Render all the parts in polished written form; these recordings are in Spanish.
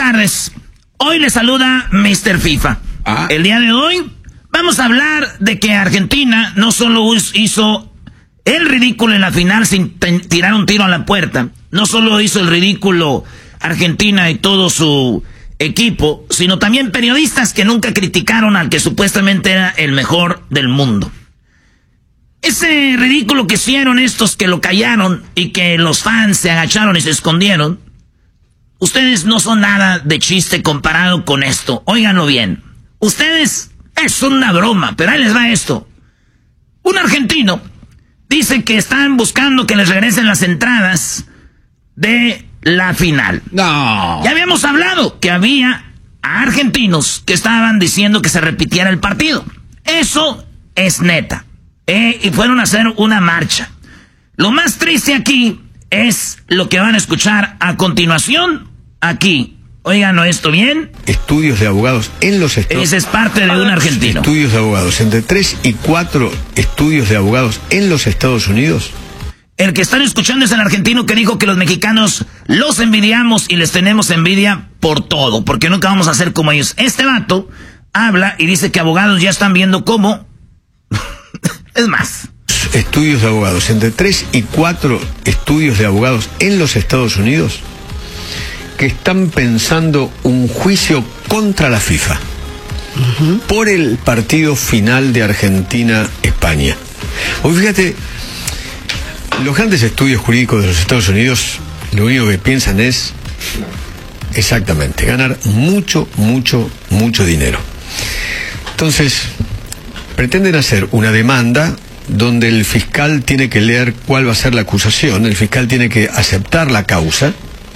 tardes. Hoy le saluda Mr. FIFA. El día de hoy vamos a hablar de que Argentina no solo hizo el ridículo en la final sin tirar un tiro a la puerta, no solo hizo el ridículo Argentina y todo su equipo, sino también periodistas que nunca criticaron al que supuestamente era el mejor del mundo. Ese ridículo que hicieron estos que lo callaron y que los fans se agacharon y se escondieron, ustedes no son nada de chiste comparado con esto. Óiganlo bien. Ustedes es una broma, pero ahí les va esto. Un argentino dice que están buscando que les regresen las entradas de la final. No. Ya habíamos hablado que había argentinos que estaban diciendo que se repitiera el partido. Eso es neta. Y fueron a hacer una marcha. Lo más triste aquí es lo que van a escuchar a continuación aquí. Óiganlo esto bien. Estudios de abogados en los Estados Unidos. Ese es parte de un argentino. Estudios de abogados, entre 3 y 4 estudios de abogados en los Estados Unidos. El que están escuchando es el argentino que dijo que los mexicanos los envidiamos y les tenemos envidia por todo, porque nunca vamos a ser como ellos. Este vato habla y dice que abogados ya están viendo cómo... Es más. Estudios de abogados, entre 3 y 4 estudios de abogados en los Estados Unidos que están pensando un juicio contra la FIFA por el partido final de Argentina-España. Hoy fíjate, los grandes estudios jurídicos de los Estados Unidos lo único que piensan es exactamente ganar mucho dinero. Entonces pretenden hacer una demanda donde el fiscal tiene que leer cuál va a ser la acusación, el fiscal tiene que aceptar la causa.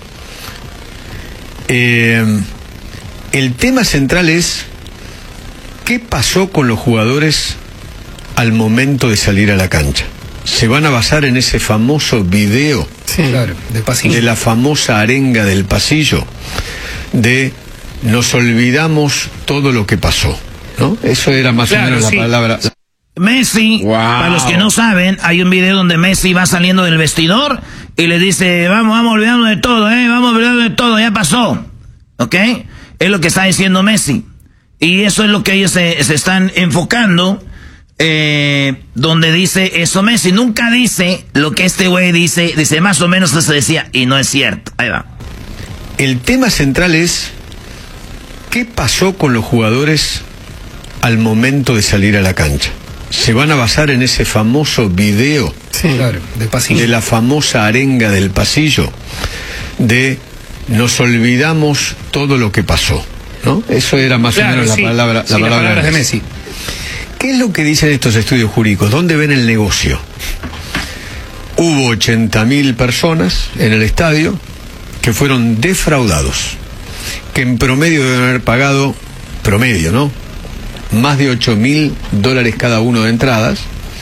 El tema central es ¿qué pasó con los jugadores al momento de salir a la cancha? Se van a basar en ese famoso video, sí, claro, del pasillo, de la famosa arenga del pasillo, de nos olvidamos todo lo que pasó, ¿no? Eso era más o menos la palabra. Messi, para los que no saben, hay un video donde Messi va saliendo del vestidor y le dice, vamos olvidando de todo, vamos olvidando de todo, ya pasó, ¿ok? Es lo que está diciendo Messi. Y eso es lo que ellos se están enfocando, donde dice eso Messi. Nunca dice lo que este güey dice más o menos eso decía, y no es cierto. Ahí va. El tema central es, ¿qué pasó con los jugadores al momento de salir a la cancha? Se van a basar en ese famoso video, sí, claro, del pasillo, de la famosa arenga del pasillo, de nos olvidamos todo lo que pasó, ¿no? Eso era más o menos la palabra, la palabra de Messi. ¿Qué es lo que dicen estos estudios jurídicos? ¿Dónde ven el negocio? Hubo 80.000 personas en el estadio que fueron defraudados, que en promedio deben haber pagado, promedio, ¿no?, más de $8.000 cada uno de entradas.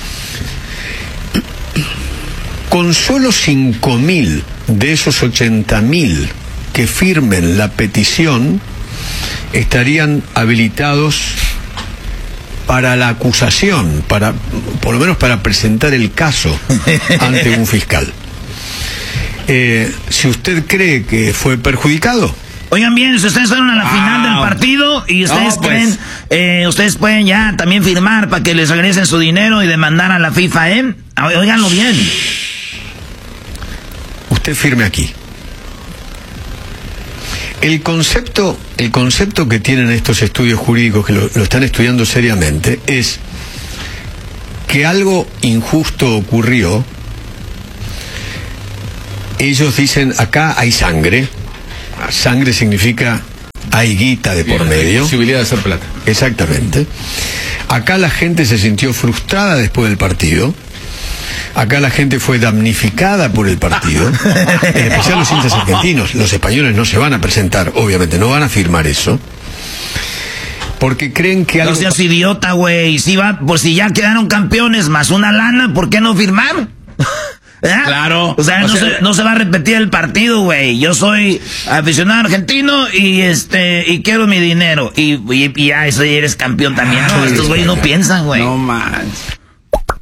Con solo 5.000 de esos 80.000 que firmen la petición estarían habilitados para la acusación, por lo menos para presentar el caso ante un fiscal. Si usted cree que fue perjudicado, oigan bien, si ustedes fueron a la final del partido y ustedes creen, ustedes pueden ya también firmar para que les regresen su dinero y demandar a la FIFA, Óiganlo bien. Usted firme aquí. El concepto que tienen estos estudios jurídicos, que lo están estudiando seriamente, es que algo injusto ocurrió. Ellos dicen, acá hay sangre. Sangre significa hay guita de por medio. Posibilidad de hacer plata. Exactamente. Acá la gente se sintió frustrada después del partido. Acá la gente fue damnificada por el partido. En especial los hinchas argentinos. Los españoles no se van a presentar, obviamente, no van a firmar eso. Porque creen que algo... No seas idiota, güey. Si ya quedaron campeones más una lana, ¿por qué no firmar? Claro. O sea, no se va a repetir el partido, güey. Yo soy aficionado argentino y quiero mi dinero. Y ya, eso eres campeón también. No, estos güeyes no piensan, güey. No manches.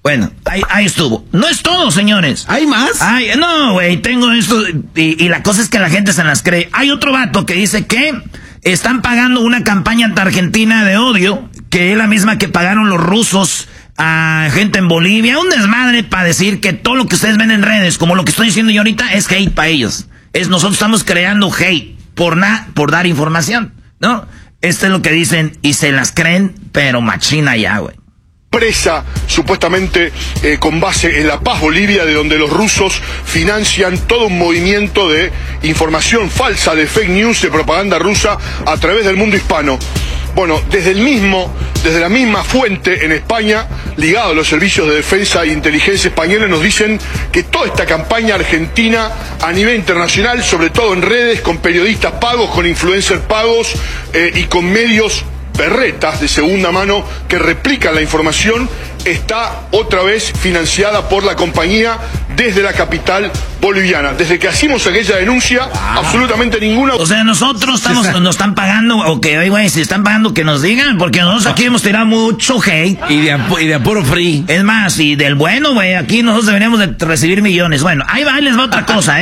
Bueno, ahí estuvo. No es todo, señores. ¿Hay más? No, güey, tengo esto. Y la cosa es que la gente se las cree. Hay otro vato que dice que están pagando una campaña ante Argentina de odio, que es la misma que pagaron los rusos a gente en Bolivia. Un desmadre para decir que todo lo que ustedes ven en redes, como lo que estoy diciendo yo ahorita, es hate para ellos. Nosotros estamos creando hate por dar información, ¿no? Esto es lo que dicen y se las creen, pero machina ya, güey. Presa supuestamente con base en La Paz, Bolivia, de donde los rusos financian todo un movimiento de información falsa, de fake news, de propaganda rusa a través del mundo hispano. Bueno, desde la misma fuente en España, ligado a los servicios de defensa e inteligencia españoles, nos dicen que toda esta campaña argentina a nivel internacional, sobre todo en redes, con periodistas pagos, con influencers pagos y con medios berretas de segunda mano que replican la información, está otra vez financiada por la compañía desde la capital boliviana. Desde que hicimos aquella denuncia, absolutamente ninguna... O sea, nosotros nos están pagando, ok, güey, si están pagando que nos digan, porque nosotros aquí hemos tirado mucho hate. Y de apuro free. Es más, y del bueno, güey, aquí nosotros deberíamos de recibir millones. Bueno, ahí les va otra cosa,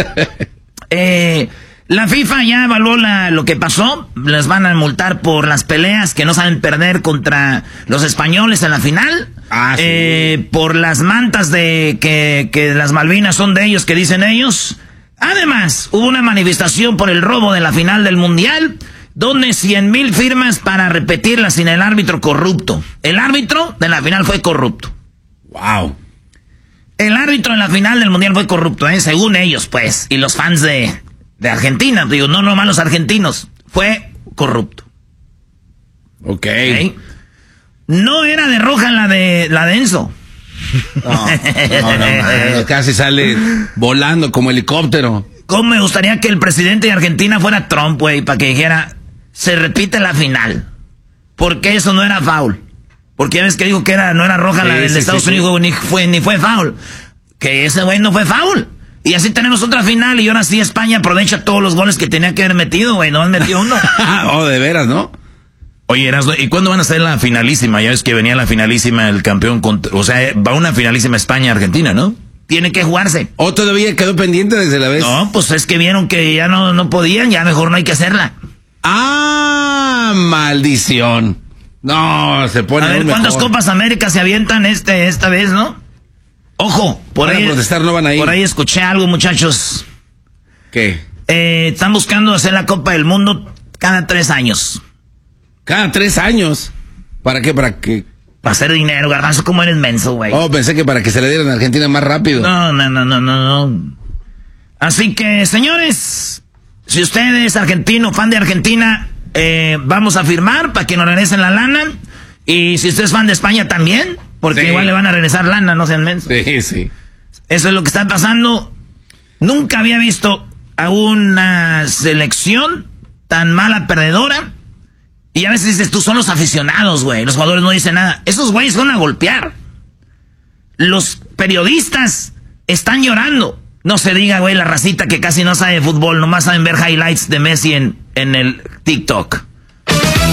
La FIFA ya evaluó lo que pasó. Les van a multar por las peleas que no saben perder contra los españoles en la final. Sí. Por las mantas de que las Malvinas son de ellos, que dicen ellos. Además, hubo una manifestación por el robo de la final del Mundial, donde 100,000 firmas para repetirla sin el árbitro corrupto. El árbitro de la final fue corrupto. Wow. El árbitro en la final del Mundial fue corrupto, según ellos, pues. Y los fans de Argentina, digo, no nomás los argentinos, fue corrupto. Ok. No era de roja la de Enzo. No, casi sale volando como helicóptero. ¿Cómo me gustaría que el presidente de Argentina fuera Trump, güey, para que dijera, se repite la final? Porque eso no era foul. Porque ya ves que dijo que no era roja la de Estados Unidos, ni fue foul. Que ese güey no fue foul. Y así tenemos otra final y ahora sí España aprovecha todos los goles que tenía que haber metido, güey. No han metido uno. De veras, ¿no? Oye, Erasmo, ¿y cuándo van a ser la finalísima? Ya ves que venía la finalísima, el campeón o sea, va una finalísima España-Argentina, ¿no? Tiene que jugarse. ¿O todavía quedó pendiente desde la vez? No, pues es que vieron que ya no podían, ya mejor no hay que hacerla. Maldición. No, se pone a ver, ¿cuántas Copas América se avientan esta vez, no? Ojo, por ahí protestar no van a ir. Por ahí escuché algo, muchachos. ¿Qué? Están buscando hacer la Copa del Mundo cada 3 años. ¿Cada 3 años? ¿Para qué? ¿Para qué? Para hacer dinero, Garbanzo, como eres menso, güey. Pensé que para que se le dieran a Argentina más rápido. No. Así que, señores, si usted es argentino, fan de Argentina, vamos a firmar para que nos regresen la lana. Y si usted es fan de España también, porque igual le van a regresar lana, no sean mensos. Sí. Eso es lo que está pasando. Nunca había visto a una selección tan mala perdedora. Y a veces dices, tú son los aficionados, güey. Los jugadores no dicen nada. Esos güeyes van a golpear. Los periodistas están llorando. No se diga, güey, la racita que casi no sabe de fútbol. Nomás saben ver highlights de Messi en el TikTok.